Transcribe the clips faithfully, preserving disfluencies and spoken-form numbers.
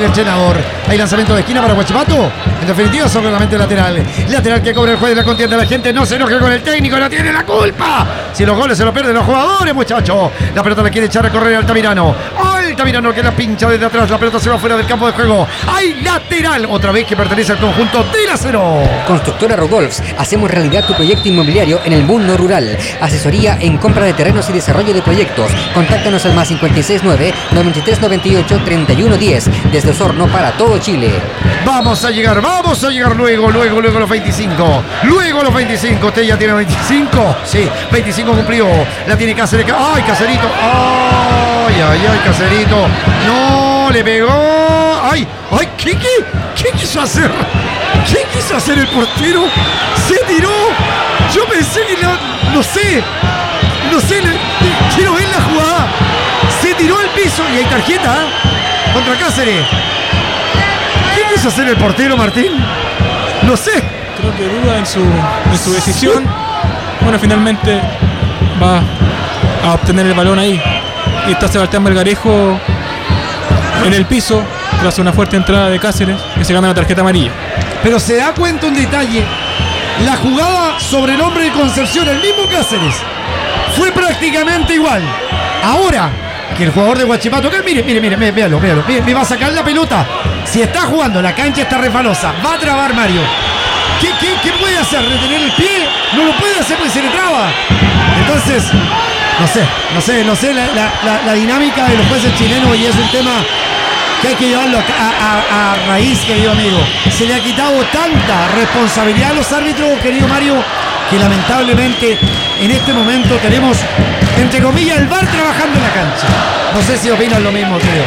el entrenador. Hay lanzamiento de esquina para Huachipato. En definitiva, solamente lateral. Lateral que cobra el juez de la contienda. La gente no se enoje con el técnico, no tiene la culpa. Si los goles se los pierden los jugadores, muchachos. La pelota la quiere echar a correr Altamirano. Altamirano que la pincha desde atrás. La pelota se va fuera del campo de juego. Hay lateral. Otra vez que pertenece al conjunto del Acero. Constructora Rudolfs. Hacemos realidad tu proyecto inmobiliario en el mundo rural. Asesoría en compra de terrenos y desarrollo de proyectos. Contáctanos al más cincuenta y seis nueve, noventa y tres noventa y ocho, treinta y uno diez. Desde Osorno para todo Chile. Vamos a llegar, vamos a llegar luego, luego, luego los veinticinco. Luego los veinticinco. Usted ya tiene veinticinco. Sí, veinticinco cumplió. La tiene Cáceres. ¡Ay, Cacerito! ¡Ay, ay, ay, Cacerito! ¡No! Le pegó. ¡Ay! ¡Ay! ¿Qué, qué? ¿Qué quiso hacer? ¿Qué quiso hacer el portero? ¡Se tiró! Yo pensé que no, no sé. No sé, le, quiero ver la jugada. Se tiró al piso y hay tarjeta ¿eh? contra Cáceres. ¿Qué quiso hacer el portero, Martín? No sé. Creo que duda en su, en su decisión. Bueno, finalmente va a obtener el balón ahí. Y está Sebastián Melgarejo en el piso tras una fuerte entrada de Cáceres que se gana la tarjeta amarilla. Pero se da cuenta un detalle. La jugada sobre el hombre de Concepción, el mismo Cáceres, fue prácticamente igual. Ahora que el jugador de Huachipato, que mire, mire, mire, véalo, véalo, mire, me va a sacar la pelota. Si está jugando, la cancha está refalosa, va a trabar Mario. ¿Qué, qué, qué puede hacer? ¿Retener el pie? No lo puede hacer porque se le traba. Entonces, no sé, no sé, no sé la, la, la, la dinámica de los jueces chilenos, y es un tema que hay que llevarlo a, a, a raíz, querido amigo. Se le ha quitado tanta responsabilidad a los árbitros, querido Mario, que lamentablemente en este momento tenemos, entre comillas, el V A R trabajando en la cancha. No sé si opinan lo mismo, creo.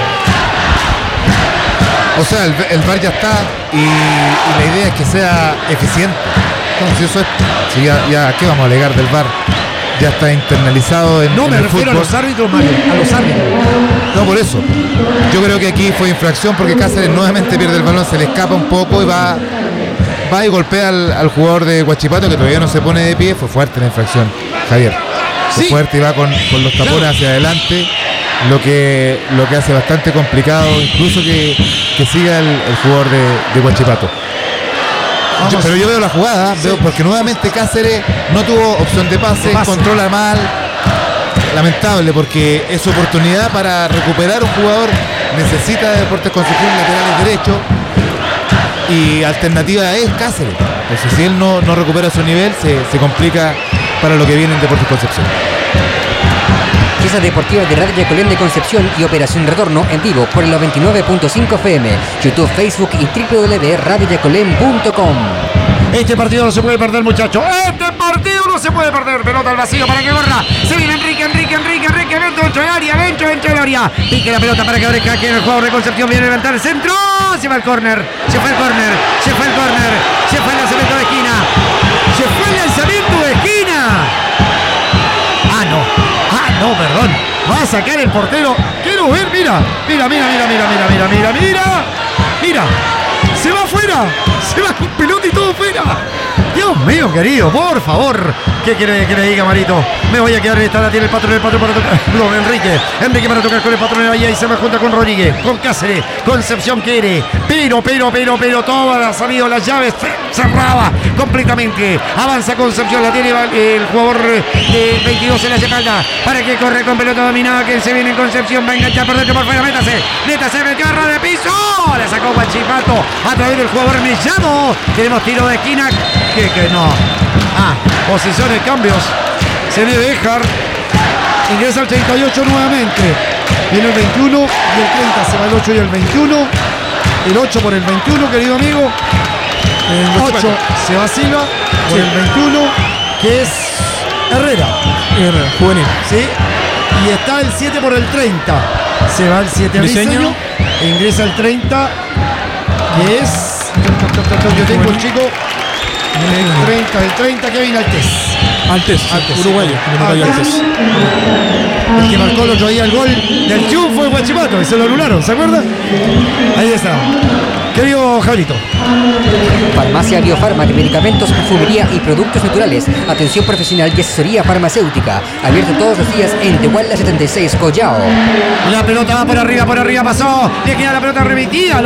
O sea, el, el V A R ya está y, y la idea es que sea eficiente. Entonces, eso es, si ya, ya, ¿qué vamos a alegar del V A R? Ya está internalizado en, no, en me el refiero fútbol. a los árbitros, Mario, a los árbitros. No, por eso. Yo creo que aquí fue infracción porque Cáceres nuevamente pierde el balón, se le escapa un poco y va, va y golpea al, al jugador de Huachipato, que todavía no se pone de pie. Fue fuerte la infracción, Javier. Fue Sí. fuerte y va con, con los tapones Claro. hacia adelante, lo que, lo que hace bastante complicado incluso que, que siga el, el jugador de, de Huachipato. Yo, pero yo veo la jugada, Sí. veo porque nuevamente Cáceres no tuvo opción de pase, De pase. controla mal. Lamentable, porque es su oportunidad para recuperar un jugador. Necesita de Deportes Concepción laterales derecho y alternativa es Cáceres. Entonces, si él no, no recupera su nivel, se, se complica para lo que viene en Deportes Concepción. Piezas deportivas de Radio Yacolén de Concepción y Operación Retorno en vivo por el noventa y nueve punto cinco F M, YouTube, Facebook y w w w punto radio yacolén punto com. Este partido no se puede perder, muchachos. Este partido no se puede perder. Pelota al vacío para que corra. Se viene Enrique, Enrique, Enrique, Enrique. Dentro, dentro del área, dentro, dentro del área. Pique la pelota para que abre aquí el jugador de Concepción. Viene a levantar el centro. Se va el córner. Se fue el córner. Se fue el córner. Se fue el lanzamiento de esquina. Se fue el lanzamiento de esquina. Ah, no. Ah, no, perdón. Va a sacar el portero. Quiero ver, mira. Mira, mira, mira, mira, mira, mira, mira, mira. Mira. Se va afuera. Se va con pelota y todo fuera. Dios mío, querido, por favor. ¿Qué quiere que le diga, Marito? Me voy a quedar en esta, la tiene el patrón, el patrón para tocar. No, Enrique. Enrique para tocar con el patrón ahí, ahí se me junta con Rodríguez, con Cáceres. Concepción quiere. Pero, pero, pero, pero, todas ha salido las llaves. Cerraba completamente. Avanza Concepción, la tiene el jugador de veintidós en la espalda. Para que corre con pelota dominada, que se viene en Concepción. Va a enganchar por dentro, por fuera, métase. Métase, metió a ras de piso. Le sacó Huachipato a través del jugador Millano. Tenemos tiro de esquina. Que, que no. Ah, posiciones, cambios. Se ve Béjar. Ingresa al treinta y ocho nuevamente. Viene el veintiuno y el treinta. Se va el ocho y el veintiuno. El ocho por el veintiuno, querido amigo. El ocho se va Silva por Sí. el veintiuno, que es Herrera. Herrera, juvenil. ¿Sí? Y está el siete por el treinta. Se va el siete a Briseño. Briseño. E ingresa el treinta, que es... Yo tengo el chico... El treinta, el treinta, Kevin Altés. Altés, Altés. uruguayo. uruguayo Altés. Altés. El que marcó el otro día el gol del triunfo de Huachipato y se lo anularon, ¿se acuerdan? Ahí está. Querido Jablito. Farmacia Biofarma de medicamentos, perfumería y productos naturales. Atención profesional y asesoría farmacéutica. Abierto todos los días en Tehuala setenta y seis, Collao. La pelota va por arriba, por arriba pasó. Le queda la pelota remitida.